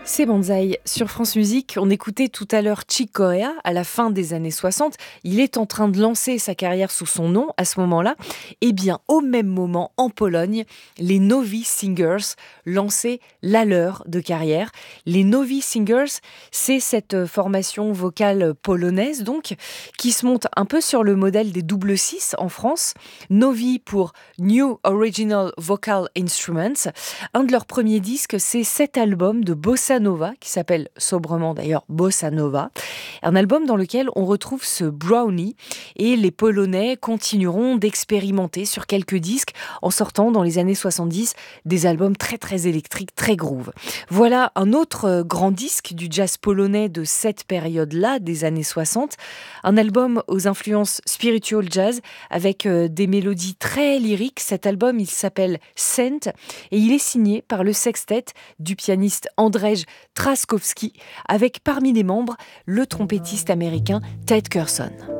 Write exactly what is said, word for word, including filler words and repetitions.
C'est Banzai. Sur France Musique, on écoutait tout à l'heure Chick Corea à la fin des années soixante. Il est en train de lancer sa carrière sous son nom à ce moment-là. Et bien, au même moment, en Pologne, les Novi Singers lançaient la leur de carrière. Les Novi Singers, c'est cette formation vocale polonaise, donc, qui se monte un peu sur le modèle des double six en France. Novi pour New Original Vocal Instruments. Un de leurs premiers disques, c'est cet album de bossa nova, qui s'appelle sobrement d'ailleurs Bossa Nova, un album dans lequel on retrouve ce brownie, et les Polonais continueront d'expérimenter sur quelques disques en sortant dans les années soixante-dix des albums très très électriques, très groove. Voilà un autre grand disque du jazz polonais de cette période-là, des années soixante, un album aux influences spiritual jazz avec des mélodies très lyriques. Cet album, il s'appelle Scent et il est signé par le sextet du pianiste Andrzej Trzaskowski, avec parmi les membres le trompettiste américain Ted Curson.